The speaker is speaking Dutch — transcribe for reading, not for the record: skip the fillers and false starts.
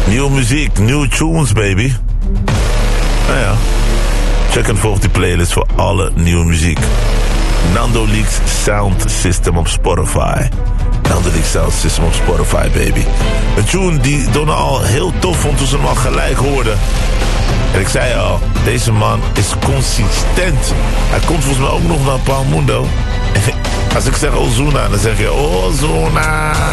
Nieuwe muziek, nieuwe tunes, baby. Nou ja, check en volg die playlist voor alle nieuwe muziek. Nando Leaks Sound System op Spotify. Nando Leaks Sound System op Spotify, baby. Een tune die Donna al heel tof vond toen ze hem al gelijk hoorde. En ik zei al, deze man is consistent. Hij komt volgens mij ook nog naar Palmundo. Als ik zeg Ozuna, dan zeg je Ozuna.